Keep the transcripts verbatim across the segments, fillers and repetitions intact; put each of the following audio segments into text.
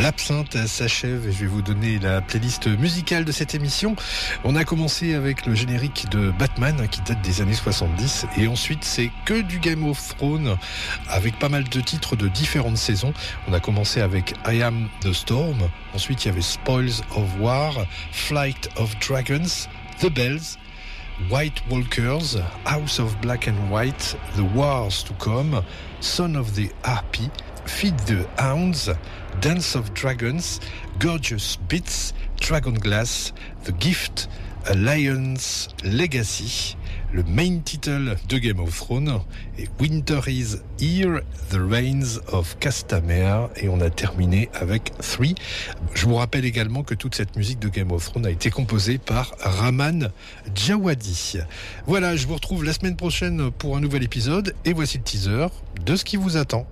L'absinthe s'achève et je vais vous donner la playlist musicale de cette émission. On a commencé avec le générique de Batman qui date des années soixante-dix et ensuite c'est que du Game of Thrones avec pas mal de titres de différentes saisons. On a commencé avec I Am the Storm, ensuite il y avait Spoils of War, Flight of Dragons, The Bells, White Walkers, House of Black and White, The Wars to Come, Son of the Harpy, Feed the Hounds, Dance of Dragons, Gorgeous Bits, Dragon Glass, The Gift, A Lion's Legacy, le main title de Game of Thrones, et Winter is Here, The Reigns of Castamere, et on a terminé avec Three. Je vous rappelle également que toute cette musique de Game of Thrones a été composée par Rahman Djawadi. Voilà, je vous retrouve la semaine prochaine pour un nouvel épisode, et voici le teaser de ce qui vous attend.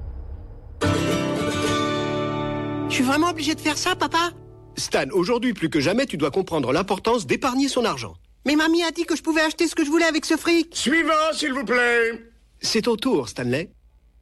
Je suis vraiment obligé de faire ça, papa ? Stan, aujourd'hui plus que jamais, tu dois comprendre l'importance d'épargner son argent. Mais mamie a dit que je pouvais acheter ce que je voulais avec ce fric. Suivant, s'il vous plaît. C'est ton tour, Stanley.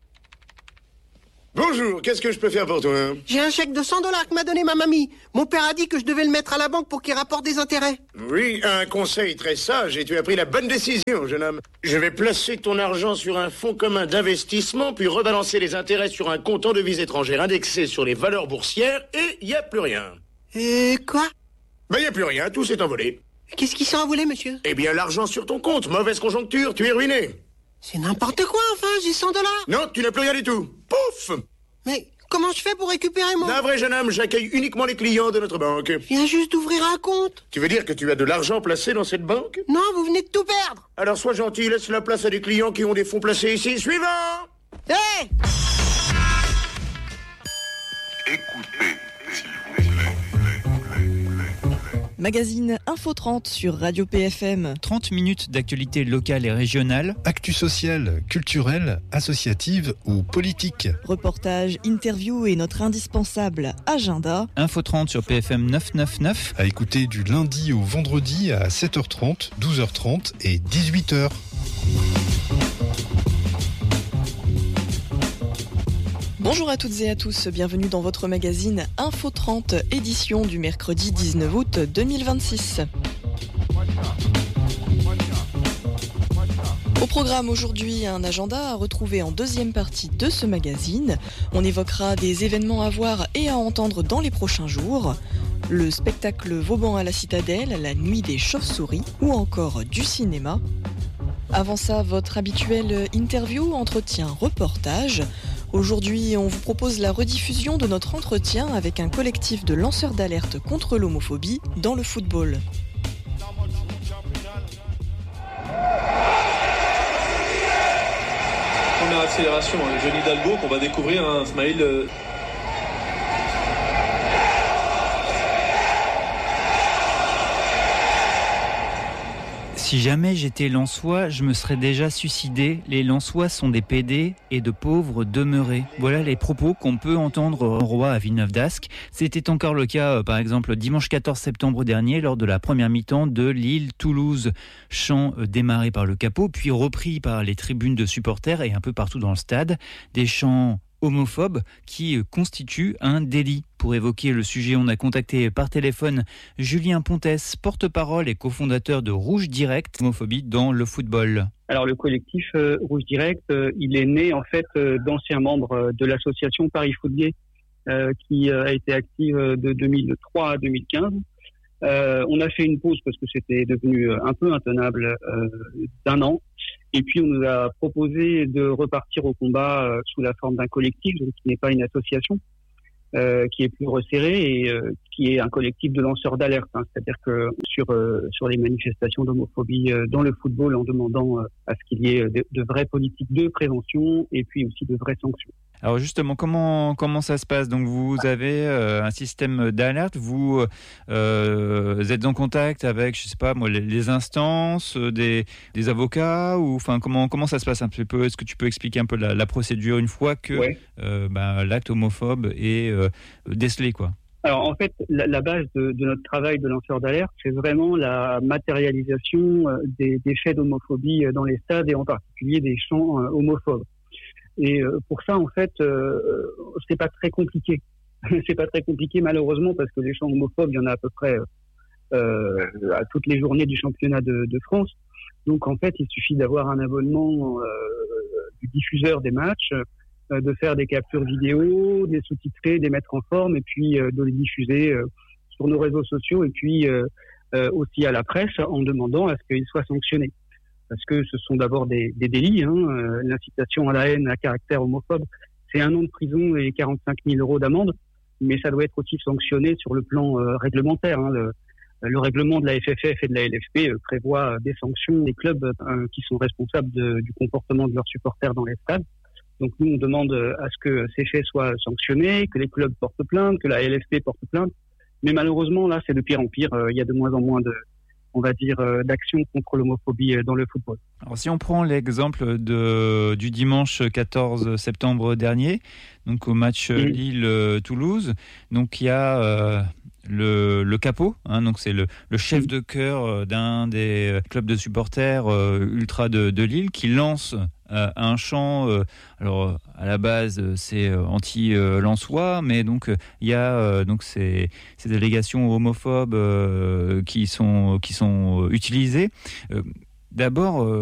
Bonjour, qu'est-ce que je peux faire pour toi ? J'ai un chèque de cent dollars que m'a donné ma mamie. Mon père a dit que je devais le mettre à la banque pour qu'il rapporte des intérêts. Oui, un conseil très sage et tu as pris la bonne décision, jeune homme. Je vais placer ton argent sur un fonds commun d'investissement, puis rebalancer les intérêts sur un compte en devises étrangères indexé sur les valeurs boursières et il n'y a plus rien. Et quoi ? Ben, il n'y a plus rien, tout s'est envolé. Qu'est-ce qui s'est envolé, monsieur ? Eh bien, l'argent sur ton compte, mauvaise conjoncture, tu es ruiné. C'est n'importe quoi, enfin, j'ai cent dollars. Non, tu n'as plus rien du tout. Pouf ! Mais comment je fais pour récupérer mon... Un vrai jeune homme, j'accueille uniquement les clients de notre banque. Je viens juste d'ouvrir un compte. Tu veux dire que tu as de l'argent placé dans cette banque ? Non, vous venez de tout perdre. Alors sois gentil, laisse la place à des clients qui ont des fonds placés ici. Suivant ! Hé hey! Écoutez, s'il vous plaît. Magazine Info trente sur Radio P F M. trente minutes d'actualité locale et régionale. Actu sociale, culturelle, associative ou politique. Reportage, interview et notre indispensable agenda. Info trente sur P F M neuf cent quatre-vingt-neuf. À écouter du lundi au vendredi à sept heures trente, douze heures trente et dix-huit heures. Bonjour à toutes et à tous, bienvenue dans votre magazine Info trente, édition du mercredi dix-neuf août deux mille vingt-six. Au programme aujourd'hui, un agenda à retrouver en deuxième partie de ce magazine. On évoquera des événements à voir et à entendre dans les prochains jours. Le spectacle Vauban à la Citadelle, la nuit des chauves-souris ou encore du cinéma. Avant ça, votre habituelle interview, entretien, reportage. Aujourd'hui, on vous propose la rediffusion de notre entretien avec un collectif de lanceurs d'alerte contre l'homophobie dans le football. Première accélération, le jeune Hidalgo qu'on va découvrir, un Smaïl. Euh... Si jamais j'étais Lensois, je me serais déjà suicidé. Les Lensois sont des pédés et de pauvres demeurés. Voilà les propos qu'on peut entendre au roi à Villeneuve-d'Ascq. C'était encore le cas, par exemple, dimanche quatorze septembre dernier, lors de la première mi-temps de Lille-Toulouse. Chant démarré par le capot, puis repris par les tribunes de supporters et un peu partout dans le stade. Des chants homophobes qui constituent un délit. Pour évoquer le sujet, on a contacté par téléphone Julien Pontès, porte-parole et cofondateur de Rouge Direct, homophobie dans le football. Alors le collectif euh, Rouge Direct, euh, il est né en fait euh, d'anciens membres euh, de l'association Paris Foot Gay euh, qui euh, a été active euh, de deux mille trois à deux mille quinze. Euh, on a fait une pause parce que c'était devenu un peu intenable euh, d'un an. Et puis on nous a proposé de repartir au combat euh, sous la forme d'un collectif, donc qui n'est pas une association, euh, qui est plus resserré et euh, qui est un collectif de lanceurs d'alerte. Hein, c'est-à-dire que sur euh, sur les manifestations d'homophobie euh, dans le football, en demandant euh, à ce qu'il y ait de, de vraies politiques de prévention et puis aussi de vraies sanctions. Alors justement, comment comment ça se passe ? Donc vous avez euh, un système d'alerte, vous euh, êtes en contact avec, je sais pas moi, les, les instances, des des avocats ou enfin comment comment ça se passe un petit peu ? Est-ce que tu peux expliquer un peu la, la procédure une fois que ouais. euh, bah, l'acte homophobe est euh, décelé quoi ? Alors en fait, la, la base de, de notre travail de lanceur d'alerte, c'est vraiment la matérialisation des, des faits d'homophobie dans les stades et en particulier des chants homophobes. Et pour ça, en fait, euh, c'est pas très compliqué. c'est pas très compliqué malheureusement parce que les chants homophobes, il y en a à peu près euh, à toutes les journées du championnat de, de France. Donc en fait, il suffit d'avoir un abonnement euh, du diffuseur des matchs, euh, de faire des captures vidéo, de les sous-titrer, de les mettre en forme et puis euh, de les diffuser euh, sur nos réseaux sociaux et puis euh, euh, aussi à la presse en demandant à ce qu'ils soient sanctionnés. Parce que ce sont d'abord des, des délits, hein, euh, l'incitation à la haine à caractère homophobe, c'est un an de prison et quarante-cinq mille euros d'amende, mais ça doit être aussi sanctionné sur le plan euh, réglementaire. Hein, le, le règlement de la F F F et de la L F P euh, prévoit des sanctions des clubs euh, qui sont responsables de, du comportement de leurs supporters dans les stades. Donc nous, on demande à ce que ces faits soient sanctionnés, que les clubs portent plainte, que la L F P porte plainte. Mais malheureusement, là, c'est de pire en pire. Euh, il y a de moins en moins de... on va dire, euh, d'action contre l'homophobie dans le football. Alors, si on prend l'exemple de, du dimanche quatorze septembre dernier, donc au match mmh. Lille-Toulouse, donc il y a euh, le, le capot, hein, donc c'est le, le chef mmh. de chœur d'un des clubs de supporters euh, ultra de, de Lille qui lance euh, un chant. Euh, alors à la base c'est euh, anti-lensois, mais donc il y a euh, donc ces, ces allégations homophobes euh, qui sont qui sont utilisées. Euh, d'abord. Euh,